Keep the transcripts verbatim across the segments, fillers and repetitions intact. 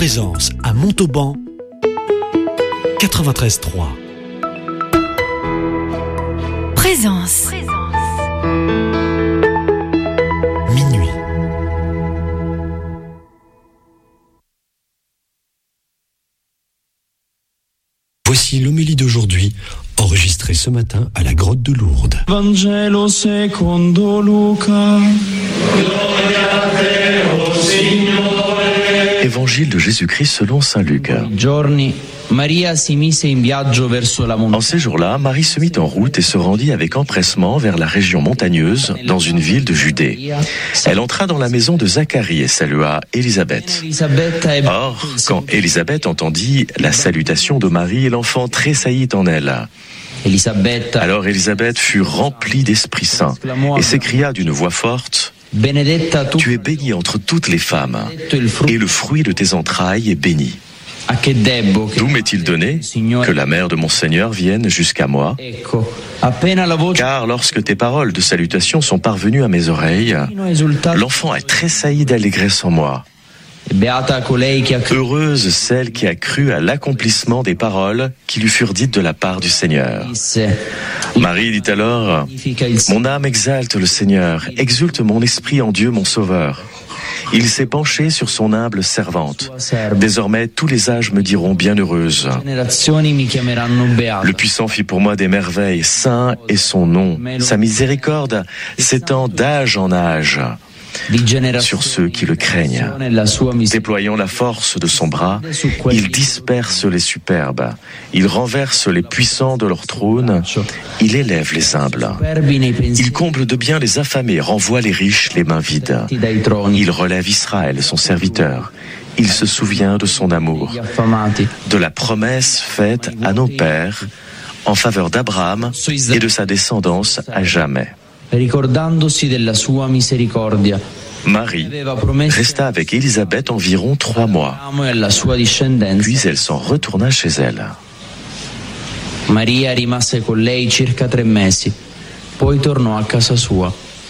Présence à Montauban, quatre-vingt-treize trois. Présence. Minuit. Voici l'homélie d'aujourd'hui, enregistrée ce matin à la grotte de Lourdes. Vangelo secondo Luca. Évangile de Jésus-Christ selon saint Luc. En ces jours-là, Marie se mit en route et se rendit avec empressement vers la région montagneuse, dans une ville de Judée. Elle entra dans la maison de Zacharie et salua Élisabeth. Or, quand Élisabeth entendit la salutation de Marie, l'enfant tressaillit en elle. Alors Élisabeth fut remplie d'Esprit Saint et s'écria d'une voix forte: Tu es bénie entre toutes les femmes, et le fruit de tes entrailles est béni. D'où m'est-il donné que la mère de mon Seigneur vienne jusqu'à moi? Car lorsque tes paroles de salutation sont parvenues à mes oreilles, l'enfant a tressailli d'allégresse en moi. Heureuse celle qui a cru à l'accomplissement des paroles qui lui furent dites de la part du Seigneur. Marie dit alors: Mon âme exalte le Seigneur, exulte mon esprit en Dieu mon Sauveur. Il s'est penché sur son humble servante. Désormais, tous les âges me diront bienheureuse. Le Puissant fit pour moi des merveilles, saint est son nom. Sa miséricorde s'étend d'âge en âge sur ceux qui le craignent. Déployant la force de son bras, il disperse les superbes, il renverse les puissants de leur trône, il élève les humbles, il comble de bien les affamés, renvoie les riches les mains vides, il relève Israël, son serviteur, il se souvient de son amour, de la promesse faite à nos pères en faveur d'Abraham et de sa descendance à jamais. Marie resta avec Élisabeth environ trois mois, puis elle s'en retourna chez elle. Maria rimase con lei circa tre mesi, poi tornò a casa sua.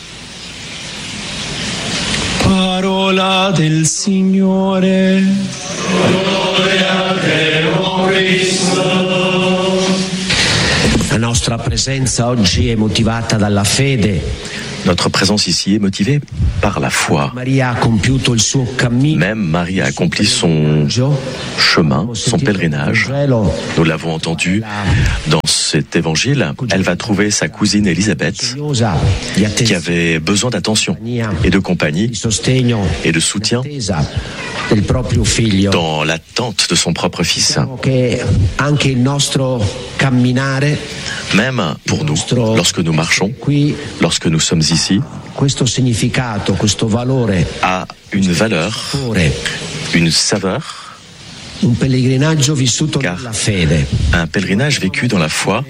Parola del Signore. Gloria a te, o Cristo. La nostra presenza oggi è motivata dalla fede. Notre présence ici est motivée par la foi. Même Marie a accompli son chemin, son pèlerinage. Nous l'avons entendu dans cet évangile. Elle va trouver sa cousine Élisabeth, qui avait besoin d'attention et de compagnie et de soutien dans l'attente de son propre fils. Même pour nous, lorsque nous marchons, lorsque nous sommes ici, a une valeur, une saveur, car un pèlerinage vécu dans la foi.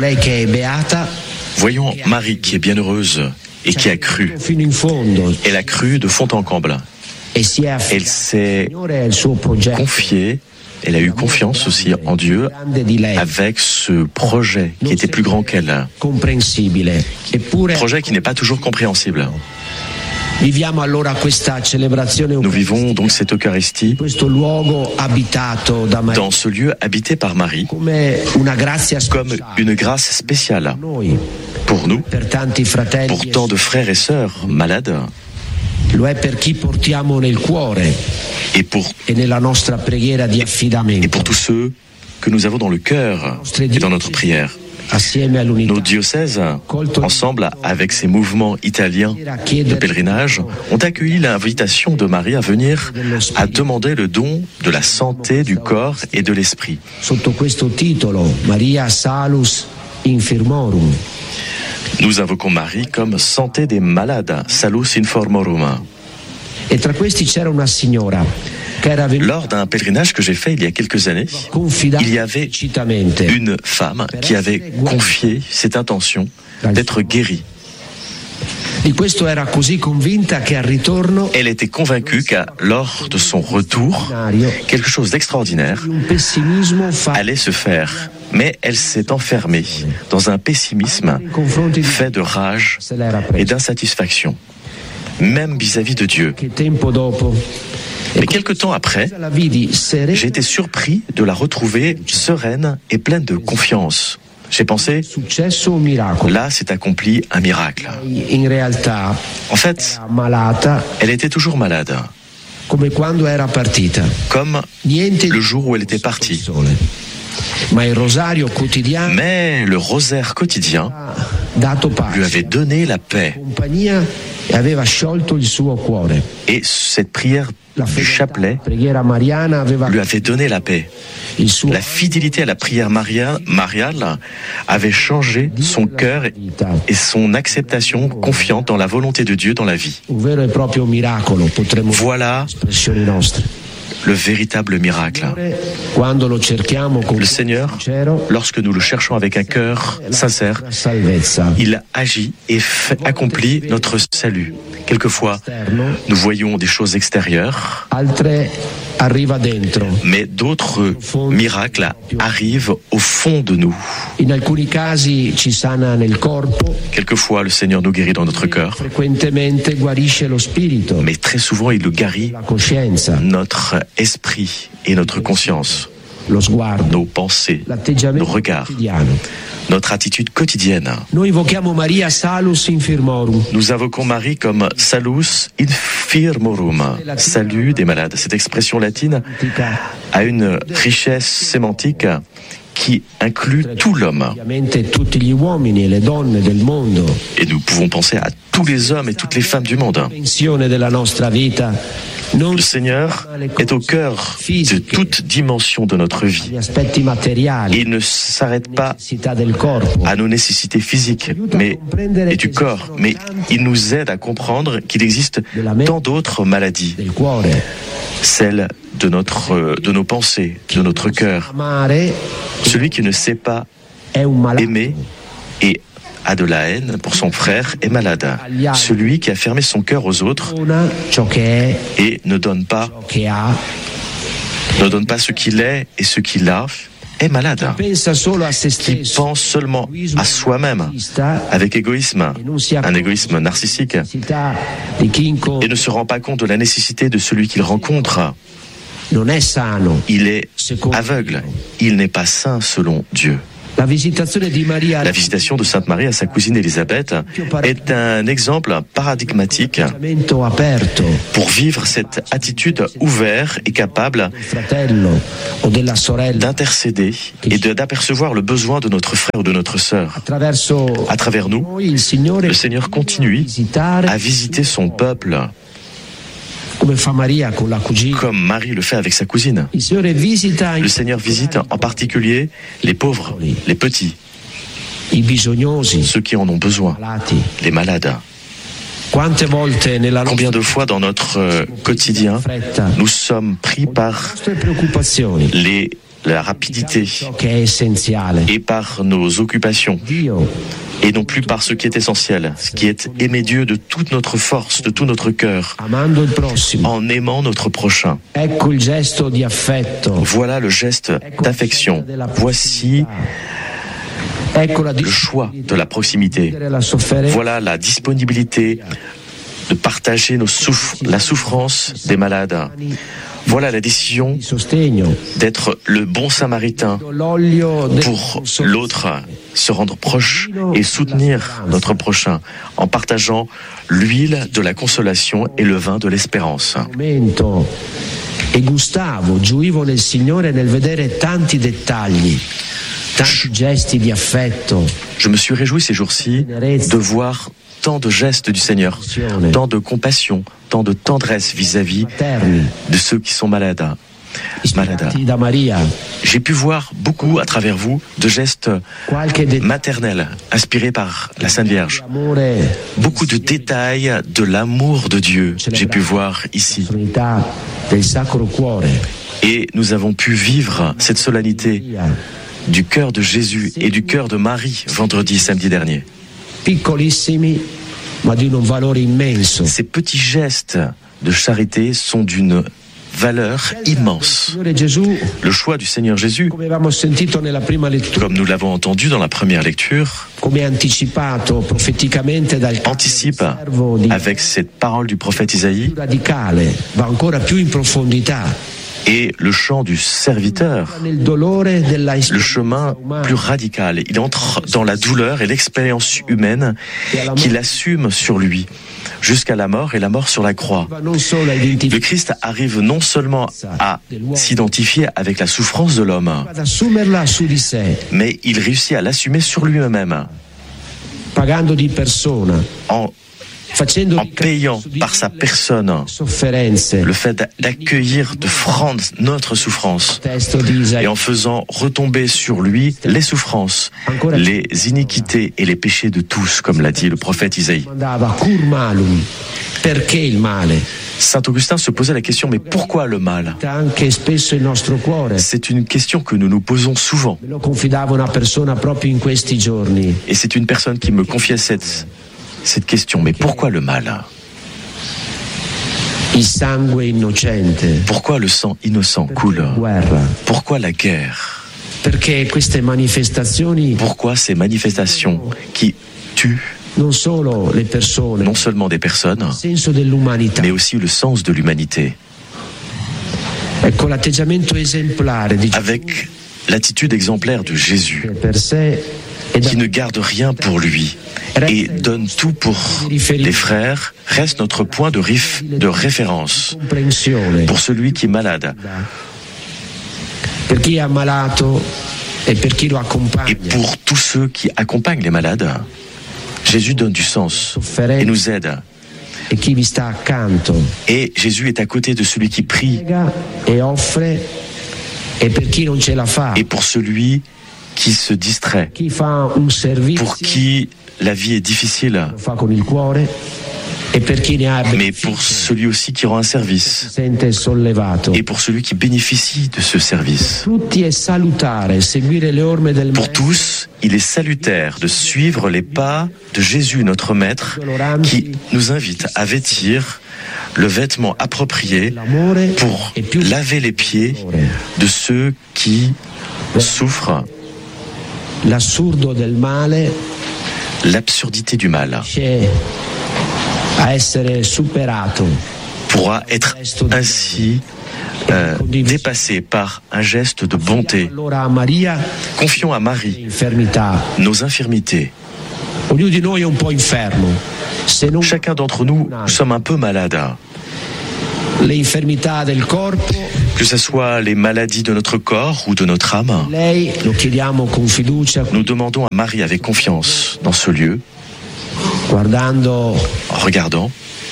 Voyons Marie qui est bienheureuse et qui a cru. Elle a cru de fond en comble. Elle s'est confiée. Elle a eu confiance aussi en Dieu avec ce projet qui était plus grand qu'elle. Projet qui n'est pas toujours compréhensible. Nous vivons donc cette Eucharistie dans ce lieu habité par Marie comme une grâce spéciale pour nous, pour tant de frères et sœurs malades. Et pour, et pour tous ceux que nous avons dans le cœur et dans notre prière. Nos diocèses, ensemble avec ces mouvements italiens de pèlerinage, ont accueilli l'invitation de Marie à venir à demander le don de la santé du corps et de l'esprit. Nous invoquons Marie comme santé des malades, salus informorum. Lors d'un pèlerinage que j'ai fait il y a quelques années, il y avait une femme qui avait confié cette intention d'être guérie. Elle était convaincue qu'à lors de son retour, quelque chose d'extraordinaire allait se faire. Mais elle s'est enfermée dans un pessimisme fait de rage et d'insatisfaction, même vis-à-vis de Dieu. Mais quelque temps après, j'ai été surpris de la retrouver sereine et pleine de confiance. J'ai pensé, là s'est accompli un miracle. En fait, elle était toujours malade, comme le jour où elle était partie. Mais le rosaire quotidien lui avait donné la paix. Et cette prière du chapelet lui avait donné la paix. La fidélité à la prière maria, mariale avait changé son cœur et son acceptation confiante dans la volonté de Dieu dans la vie. Voilà le véritable miracle. Le Seigneur, lorsque nous le cherchons avec un cœur sincère, il agit et fait, accomplit notre salut. Quelquefois, nous voyons des choses extérieures, mais d'autres miracles arrivent au fond de nous. Quelquefois, le Seigneur nous guérit dans notre cœur, mais très souvent, il nous guérit notre esprit et notre conscience, nos pensées, nos regards, notre attitude quotidienne. Nous invoquons Marie comme Salus Infirmorum, salut des malades. Cette expression latine a une richesse sémantique qui inclut tout l'homme. Et nous pouvons penser à tous les hommes et toutes les femmes du monde. Le Seigneur est au cœur de toute dimension de notre vie. Il ne s'arrête pas à nos nécessités physiques mais, et du corps, mais il nous aide à comprendre qu'il existe tant d'autres maladies, celles de, notre, de nos pensées, de notre cœur. Celui qui ne sait pas aimer et a de la haine pour son frère est malade. Celui qui a fermé son cœur aux autres et ne donne pas, ne donne pas ce qu'il est et ce qu'il a est malade. Qui pense seulement à soi-même avec égoïsme, un égoïsme narcissique, et ne se rend pas compte de la nécessité de celui qu'il rencontre. Il est aveugle, il n'est pas sain selon Dieu. La visitation de Sainte Marie à sa cousine Élisabeth est un exemple paradigmatique pour vivre cette attitude ouverte et capable d'intercéder et d'apercevoir le besoin de notre frère ou de notre sœur. À travers nous, le Seigneur continue à visiter son peuple, comme Marie le fait avec sa cousine. Le Seigneur visite en particulier les pauvres, les petits, ceux qui en ont besoin, les malades. Combien de fois dans notre quotidien, nous sommes pris par les, la rapidité et par nos occupations, et non plus par ce qui est essentiel, ce qui est aimer Dieu de toute notre force, de tout notre cœur, en aimant notre prochain. Voilà le geste d'affection. Voici le choix de la proximité. Voilà la disponibilité de partager nos souff- la souffrance des malades. Voilà la décision d'être le bon samaritain pour l'autre, se rendre proche et soutenir notre prochain en partageant l'huile de la consolation et le vin de l'espérance. E Gustavo gioivo nel Signore nel vedere tanti dettagli, tanti gesti di affetto. Je me suis réjoui ces jours-ci de voir tant de gestes du Seigneur, tant de compassion, tant de tendresse vis-à-vis de ceux qui sont malades. malades. J'ai pu voir beaucoup à travers vous de gestes maternels inspirés par la Sainte Vierge. Beaucoup de détails de l'amour de Dieu, j'ai pu voir ici. Et nous avons pu vivre cette solennité du cœur de Jésus et du cœur de Marie vendredi, samedi dernier. Ces petits gestes de charité sont d'une valeur immense. Le choix du Seigneur Jésus, comme nous l'avons entendu dans la première lecture, anticipe avec cette parole du prophète Isaïe et le chant du serviteur, le chemin plus radical. Il entre dans la douleur et l'expérience humaine qu'il assume sur lui, jusqu'à la mort et la mort sur la croix. Le Christ arrive non seulement à s'identifier avec la souffrance de l'homme, mais il réussit à l'assumer sur lui-même, en en payant par sa personne le fait d'accueillir, de prendre notre souffrance et en faisant retomber sur lui les souffrances, les iniquités et les péchés de tous, comme l'a dit le prophète Isaïe. Saint Augustin se posait la question, mais pourquoi le mal? C'est une question que nous nous posons souvent. Et c'est une personne qui me confiait cette cette question, mais pourquoi le mal? Pourquoi le sang innocent coule? Pourquoi la guerre? Pourquoi ces manifestations qui tuent non seulement des personnes, mais aussi le sens de l'humanité? Avec l'attitude exemplaire de Jésus, qui ne garde rien pour lui et donne tout pour les frères, reste notre point de, rif, de référence pour celui qui est malade et pour tous ceux qui accompagnent les malades. Jésus donne du sens et nous aide. Et Jésus est à côté de celui qui prie et pour celui qui se distrait, pour qui la vie est difficile, mais pour celui aussi qui rend un service et pour celui qui bénéficie de ce service. Pour tous, il est salutaire de suivre les pas de Jésus, notre Maître, qui nous invite à vêtir le vêtement approprié pour laver les pieds de ceux qui souffrent. L'absurdité du mal pourra être ainsi euh, dépassée par un geste de bonté. Confions à Marie nos infirmités. Chacun d'entre nous, nous sommes un peu malades. Que ce soit les maladies de notre corps ou de notre âme, nous demandons à Marie avec confiance dans ce lieu, en regardant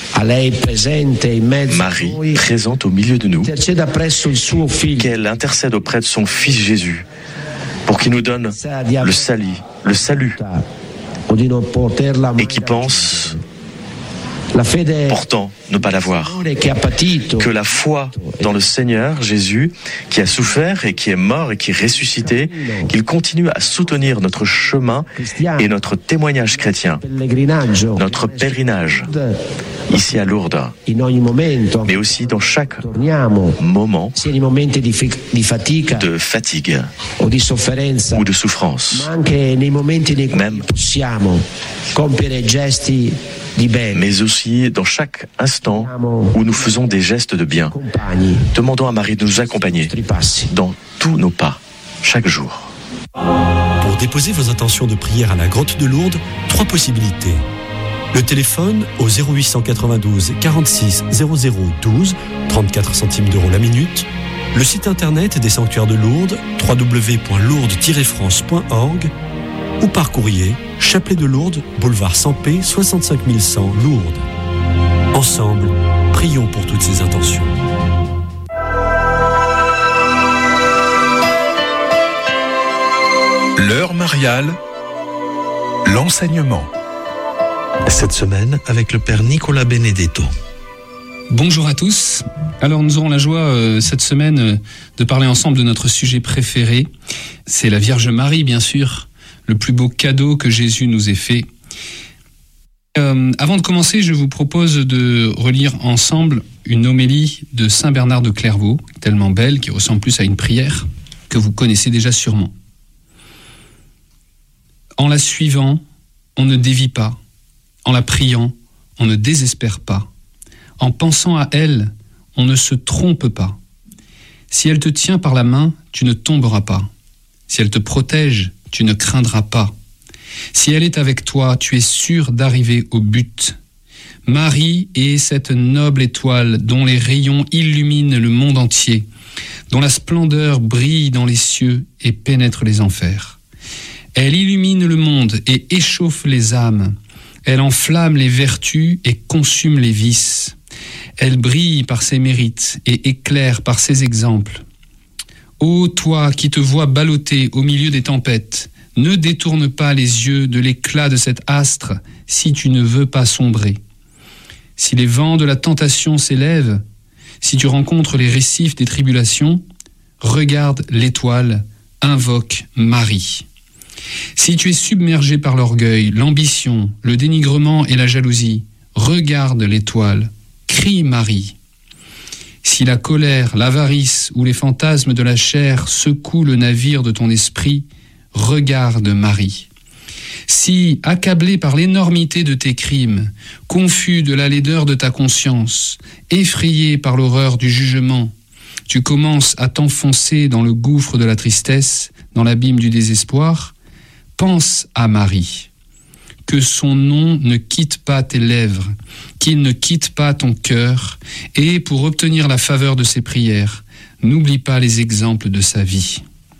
Marie présente au milieu de nous, qu'elle intercède auprès de son Fils Jésus pour qu'il nous donne le salut, le salut, et qui pense pourtant ne pas l'avoir. Que la foi dans le Seigneur Jésus, qui a souffert et qui est mort et qui est ressuscité, qu'il continue à soutenir notre chemin et notre témoignage chrétien, notre pèlerinage ici à Lourdes, mais aussi dans chaque moment de fatigue ou de souffrance, même, mais aussi dans chaque instant où nous faisons des gestes de bien. Demandons à Marie de nous accompagner dans tous nos pas, chaque jour. Pour déposer vos intentions de prière à la grotte de Lourdes, trois possibilités. Le téléphone au zéro huit cent quatre-vingt-douze quarante-six zéro zéro douze, trente-quatre centimes d'euros la minute. Le site internet des sanctuaires de Lourdes, w w w point lourdes tiret france point org, ou par courrier, Chapelet de Lourdes, boulevard Sampé, soixante-cinq mille cent, Lourdes. Ensemble, prions pour toutes ces intentions. L'heure mariale, l'enseignement. Cette semaine, avec le Père Nicolas Benedetto. Bonjour à tous. Alors nous aurons la joie euh, cette semaine euh, de parler ensemble de notre sujet préféré. C'est la Vierge Marie, bien sûr, le plus beau cadeau que Jésus nous ait fait. Euh, avant de commencer, je vous propose de relire ensemble une homélie de Saint Bernard de Clairvaux, tellement belle, qui ressemble plus à une prière, que vous connaissez déjà sûrement. En la suivant, on ne dévie pas. En la priant, on ne désespère pas. En pensant à elle, on ne se trompe pas. Si elle te tient par la main, tu ne tomberas pas. Si elle te protège, tu ne craindras pas. Si elle est avec toi, tu es sûr d'arriver au but. Marie est cette noble étoile dont les rayons illuminent le monde entier, dont la splendeur brille dans les cieux et pénètre les enfers. Elle illumine le monde et échauffe les âmes. Elle enflamme les vertus et consume les vices. Elle brille par ses mérites et éclaire par ses exemples. Ô toi qui te vois ballotter au milieu des tempêtes, ne détourne pas les yeux de l'éclat de cet astre si tu ne veux pas sombrer. Si les vents de la tentation s'élèvent, si tu rencontres les récifs des tribulations, regarde l'étoile, invoque Marie. Si tu es submergé par l'orgueil, l'ambition, le dénigrement et la jalousie, regarde l'étoile, crie Marie. Si la colère, l'avarice ou les fantasmes de la chair secouent le navire de ton esprit, regarde Marie. Si, accablé par l'énormité de tes crimes, confus de la laideur de ta conscience, effrayé par l'horreur du jugement, tu commences à t'enfoncer dans le gouffre de la tristesse, dans l'abîme du désespoir, pense à Marie. Que son nom ne quitte pas tes lèvres, qu'il ne quitte pas ton cœur, et pour obtenir la faveur de ses prières, n'oublie pas les exemples de sa vie.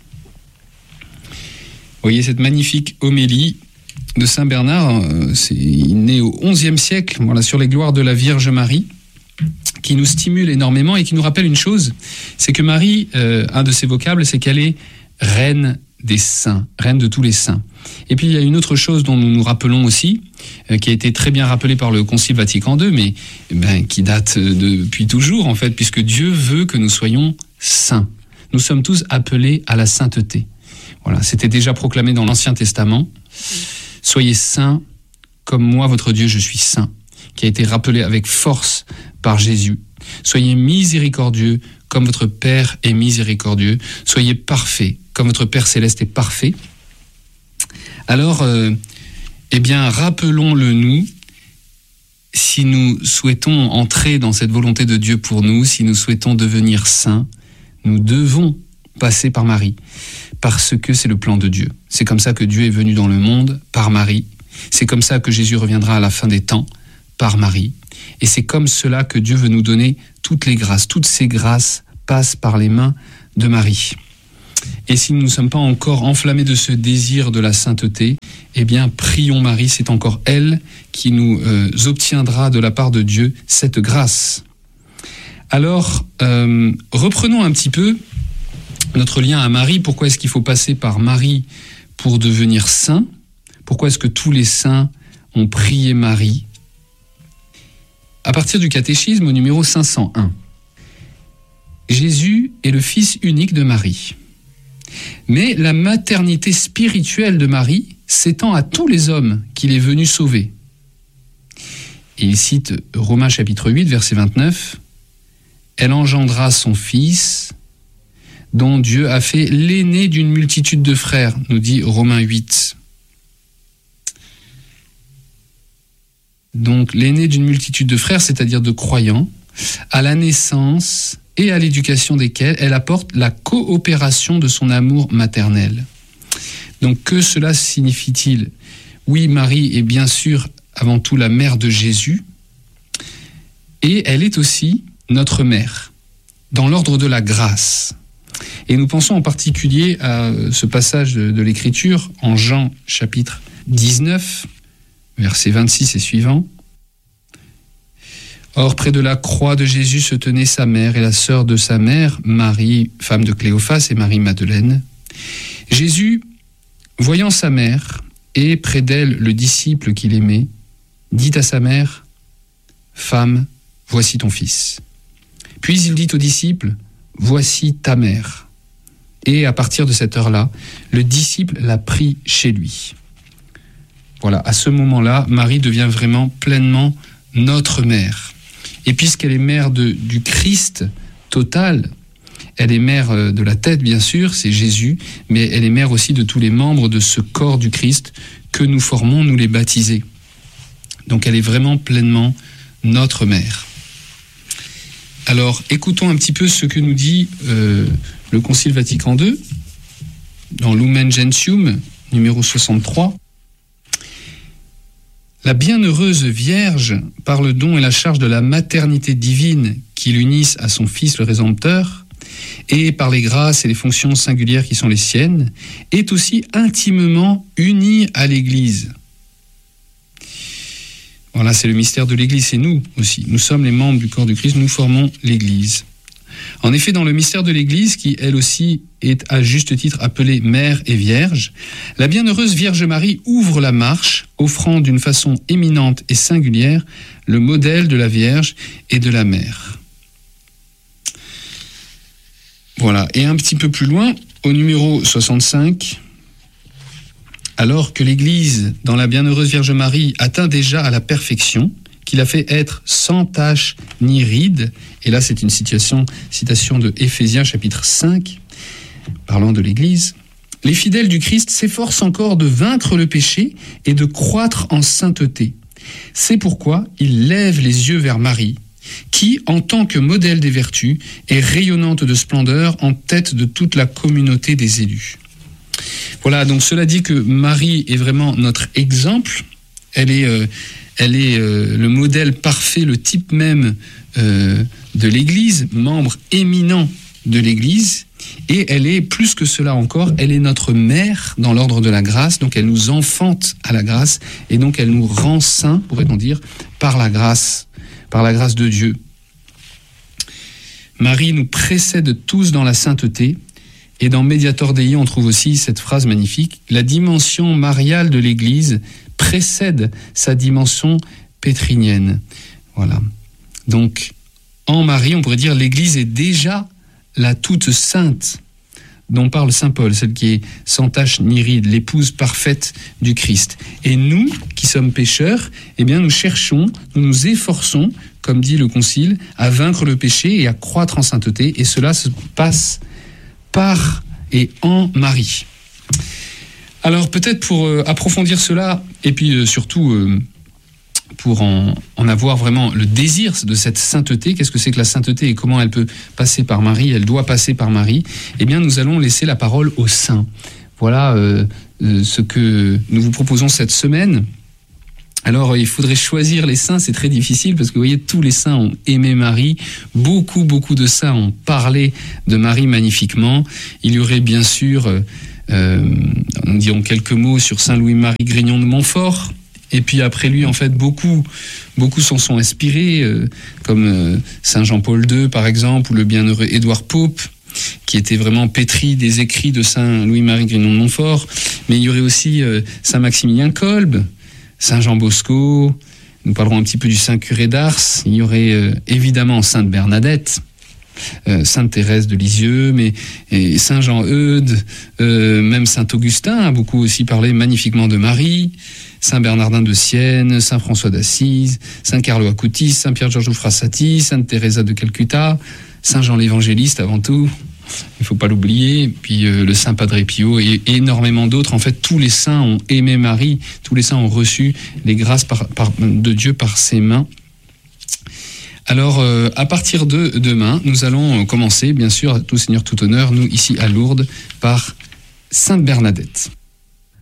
Vous voyez cette magnifique homélie de Saint Bernard, c'est, il est né au onzième siècle, voilà, sur les gloires de la Vierge Marie, qui nous stimule énormément et qui nous rappelle une chose, c'est que Marie, euh, un de ses vocables, c'est qu'elle est reine des saints, reine de tous les saints. Et puis il y a une autre chose dont nous nous rappelons aussi, euh, qui a été très bien rappelée par le Concile Vatican deux, mais eh ben, qui date de, depuis toujours en fait, puisque Dieu veut que nous soyons saints. Nous sommes tous appelés à la sainteté. Voilà, c'était déjà proclamé dans l'Ancien Testament. Soyez saints, comme moi, votre Dieu, je suis saint, qui a été rappelé avec force par Jésus. Soyez miséricordieux, comme votre Père est miséricordieux. Soyez parfaits, comme votre Père céleste est parfait. Alors, euh, eh bien, rappelons-le nous, si nous souhaitons entrer dans cette volonté de Dieu pour nous, si nous souhaitons devenir saints, nous devons passer par Marie, parce que c'est le plan de Dieu. C'est comme ça que Dieu est venu dans le monde, par Marie. C'est comme ça que Jésus reviendra à la fin des temps, par Marie. Et c'est comme cela que Dieu veut nous donner toutes les grâces. Toutes ces grâces passent par les mains de Marie. Et si nous ne sommes pas encore enflammés de ce désir de la sainteté, eh bien, prions Marie, c'est encore elle qui nous euh, obtiendra de la part de Dieu cette grâce. Alors, euh, reprenons un petit peu notre lien à Marie. Pourquoi est-ce qu'il faut passer par Marie pour devenir saint? Pourquoi est-ce que tous les saints ont prié Marie? À partir du catéchisme au numéro cinq cent un. Jésus est le fils unique de Marie. Mais la maternité spirituelle de Marie s'étend à tous les hommes qu'il est venu sauver. Et il cite Romains chapitre huit, verset vingt-neuf. « Elle engendra son fils, dont Dieu a fait l'aîné d'une multitude de frères », nous dit Romains huit. Donc l'aîné d'une multitude de frères, c'est-à-dire de croyants, à la naissance et à l'éducation desquels elle apporte la coopération de son amour maternel. Donc que cela signifie-t-il? Oui, Marie est bien sûr avant tout la mère de Jésus, et elle est aussi notre mère, dans l'ordre de la grâce. Et nous pensons en particulier à ce passage de, de l'Écriture en Jean chapitre dix-neuf, versets vingt-six et suivants. Or, près de la croix de Jésus se tenait sa mère et la sœur de sa mère, Marie, femme de Cléophas, et Marie-Madeleine. Jésus, voyant sa mère et près d'elle le disciple qu'il aimait, dit à sa mère, « Femme, voici ton fils. » Puis il dit au disciple, « Voici ta mère. » Et à partir de cette heure-là, le disciple l'a pris chez lui. Voilà, à ce moment-là, Marie devient vraiment pleinement notre mère. Et puisqu'elle est mère de, du Christ total, elle est mère de la tête, bien sûr, c'est Jésus, mais elle est mère aussi de tous les membres de ce corps du Christ que nous formons, nous les baptisés. Donc elle est vraiment pleinement notre mère. Alors, écoutons un petit peu ce que nous dit euh, le Concile Vatican deux, dans Lumen Gentium, numéro soixante-trois. La bienheureuse Vierge, par le don et la charge de la maternité divine qui l'unissent à son Fils le Rédempteur, et par les grâces et les fonctions singulières qui sont les siennes, est aussi intimement unie à l'Église. Voilà, c'est le mystère de l'Église, c'est nous aussi. Nous sommes les membres du corps du Christ, nous formons l'Église. En effet, dans le mystère de l'Église, qui elle aussi est à juste titre appelée Mère et Vierge, la bienheureuse Vierge Marie ouvre la marche, offrant d'une façon éminente et singulière le modèle de la Vierge et de la Mère. Voilà, et un petit peu plus loin, au numéro soixante-cinq... Alors que l'Église, dans la bienheureuse Vierge Marie, atteint déjà à la perfection, qui l'a fait être sans tache ni ride, et là c'est une citation, citation de Éphésiens chapitre cinq, parlant de l'Église, les fidèles du Christ s'efforcent encore de vaincre le péché et de croître en sainteté. C'est pourquoi ils lèvent les yeux vers Marie, qui, en tant que modèle des vertus, est rayonnante de splendeur en tête de toute la communauté des élus. Voilà, donc cela dit que Marie est vraiment notre exemple. Elle est, euh, elle est euh, le modèle parfait, le type même euh, de l'Église, membre éminent de l'Église. Et elle est, plus que cela encore, elle est notre mère dans l'ordre de la grâce. Donc elle nous enfante à la grâce et donc elle nous rend saints, pourrait-on dire, par la grâce, par la grâce de Dieu. Marie nous précède tous dans la sainteté. Et dans Mediator Dei, on trouve aussi cette phrase magnifique. La dimension mariale de l'Église précède sa dimension pétrinienne. Voilà. Donc, en Marie, on pourrait dire l'Église est déjà la toute sainte dont parle saint Paul, celle qui est sans tache ni ride, l'épouse parfaite du Christ. Et nous, qui sommes pécheurs, eh bien, nous cherchons, nous nous efforçons, comme dit le Concile, à vaincre le péché et à croître en sainteté. Et cela se passe par et en Marie. Alors peut-être pour euh, approfondir cela, et puis euh, surtout euh, pour en, en avoir vraiment le désir de cette sainteté, qu'est-ce que c'est que la sainteté et comment elle peut passer par Marie, elle doit passer par Marie, eh bien nous allons laisser la parole aux saints. Voilà euh, euh, ce que nous vous proposons cette semaine. Alors, il faudrait choisir les saints, c'est très difficile parce que vous voyez, tous les saints ont aimé Marie. Beaucoup, beaucoup de saints ont parlé de Marie magnifiquement. Il y aurait bien sûr, euh, nous dirons quelques mots sur saint Louis-Marie Grignon de Montfort. Et puis après lui, en fait, beaucoup, beaucoup s'en sont inspirés, euh, comme euh, saint Jean-Paul deux, par exemple, ou le bienheureux Édouard Pope, qui était vraiment pétri des écrits de saint Louis-Marie Grignon de Montfort. Mais il y aurait aussi euh, saint Maximilien Kolb, saint Jean Bosco, nous parlerons un petit peu du saint curé d'Ars, il y aurait euh, évidemment sainte Bernadette, euh, sainte Thérèse de Lisieux, mais et saint Jean-Eudes, euh, même saint Augustin a beaucoup aussi parlé magnifiquement de Marie, saint Bernardin de Sienne, saint François d'Assise, saint Carlo Acutis, saint Pierre Giorgio Frassati, sainte Teresa de Calcutta, saint Jean l'Évangéliste avant tout. Il ne faut pas l'oublier, puis euh, le saint Padre Pio et, et énormément d'autres. En fait, tous les saints ont aimé Marie, tous les saints ont reçu les grâces par, par, de Dieu par ses mains. Alors, euh, à partir de demain, nous allons commencer, bien sûr, à tout Seigneur, tout honneur, nous ici à Lourdes, par sainte Bernadette.